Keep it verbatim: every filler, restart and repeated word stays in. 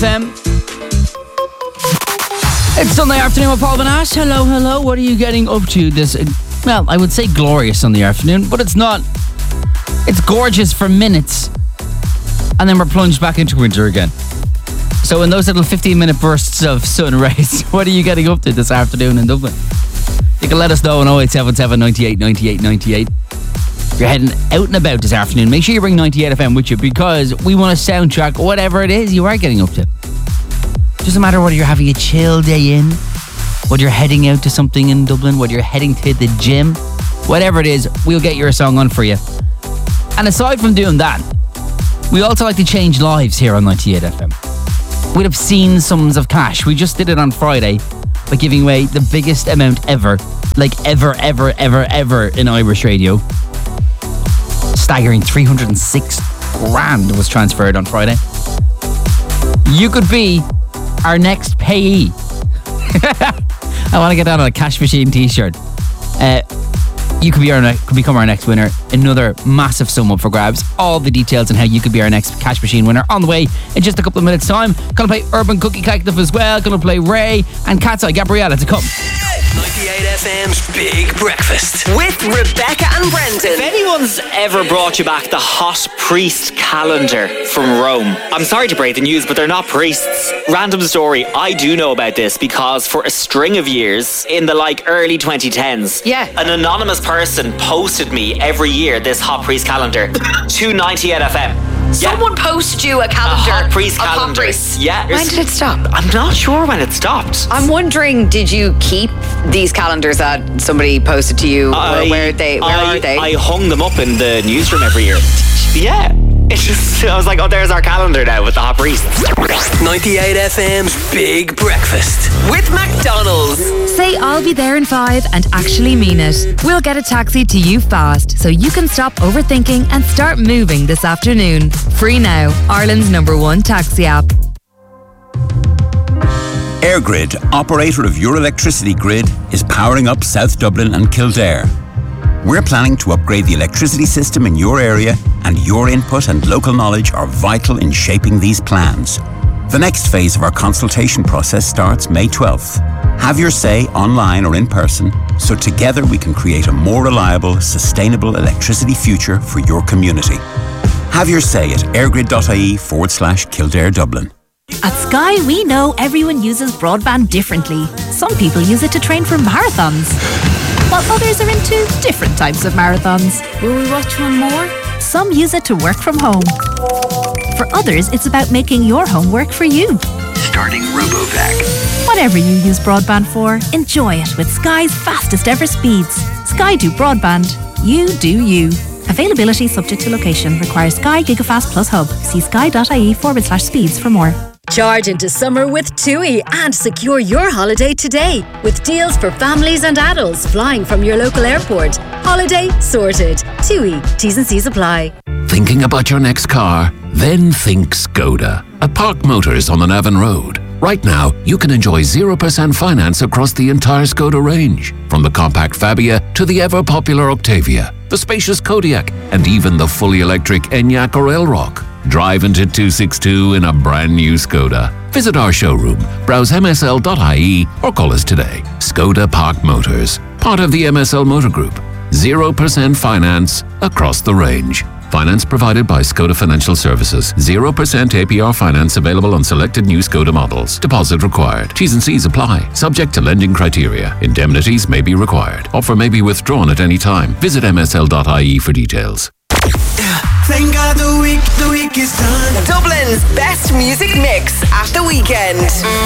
F M. It's Sunday afternoon with Paul Van Ash. Hello, hello. What are you getting up to this, well, I would say glorious Sunday afternoon, but it's not. It's gorgeous for minutes, and then we're plunged back into winter again. So in those little fifteen minute bursts of sun rays, what are you getting up to this afternoon in Dublin? You can let us know on oh eight seven seven, ninety-eight, ninety-eight, ninety-eight. If you're heading out and about this afternoon, make sure you bring ninety-eight F M with you, because we want to soundtrack whatever it is you are getting up to. Doesn't matter whether you're having a chill day in, whether you're heading out to something in Dublin, whether you're heading to the gym, whatever it is, we'll get your song on for you. And aside from doing that, we also like to change lives here on ninety-eight F M. With obscene sums of cash. We just did it on Friday by giving away the biggest amount ever, like ever, ever, ever, ever in Irish radio. Staggering three hundred six grand was transferred on Friday. You could be our next payee. I want to get that on a Cash Machine t-shirt. Uh, you could be our ne- could become our next winner. Another massive sum up for grabs. All the details on how you could be our next Cash Machine winner on the way in just a couple of minutes time. Gonna play Urban Cookie Collective as well. Gonna play Ray and Cat's Eye Gabriella to come. ninety-eight F M's Big Breakfast with Rebecca and Brendan. If anyone's ever brought you back the hot priest calendar from Rome, I'm sorry to break the news, but they're not priests. Random story, I do know about this because for a string of years, in the like early twenty tens, yeah, an anonymous person posted me every year this hot priest calendar to ninety-eight F M. Someone yeah. posted you a calendar. A hot priest of calendar. Hot priests. Yeah. When did it stop? I'm not sure when it stopped. I'm wondering, did you keep these calendars that somebody posted to you? I, or where are they? Where I, are they? I hung them up in the newsroom every year. Yeah. It's just, I was like, oh, there's our calendar now with the hot priests. ninety-eight F M's Big Breakfast with McDonald's. Say I'll be there in five and actually mean it. We'll get a taxi to you fast so you can stop overthinking and start moving this afternoon. Free now, Ireland's number one taxi app. EirGrid, operator of your electricity grid, is powering up South Dublin and Kildare. We're planning to upgrade the electricity system in your area, and your input and local knowledge are vital in shaping these plans. The next phase of our consultation process starts May twelfth. Have your say online or in person, so together we can create a more reliable, sustainable electricity future for your community. Have your say at airgrid.ie forward slash Kildare Dublin. At Sky, we know everyone uses broadband differently. Some people use it to train for marathons, while others are into different types of marathons. Will we watch one more? Some use it to work from home. For others, it's about making your home work for you. Starting RoboVac. Whatever you use broadband for, enjoy it with Sky's fastest ever speeds. Sky do broadband. You do you. Availability subject to location. Requires Sky Gigafast Plus Hub. See sky.ie forward slash speeds for more. Charge into summer with TUI and secure your holiday today with deals for families and adults flying from your local airport. Holiday sorted. TUI. T's and C's apply. Thinking about your next car? Then think Skoda. At Park Motors on the Navan Road. Right now, you can enjoy zero percent finance across the entire Skoda range. From the compact Fabia to the ever-popular Octavia, the spacious Kodiaq, and even the fully electric Enyaq or Elrock. Drive into two sixty-two in a brand new Skoda. Visit our showroom, browse m s l dot i e or call us today. Skoda Park Motors, part of the M S L Motor Group. zero percent finance across the range. Finance provided by Skoda Financial Services. zero percent A P R finance available on selected new Skoda models. Deposit required. T's and C's apply. Subject to lending criteria. Indemnities may be required. Offer may be withdrawn at any time. Visit m s l dot i e for details. Thank God the week, the week is done. Dublin's best music mix at the weekend.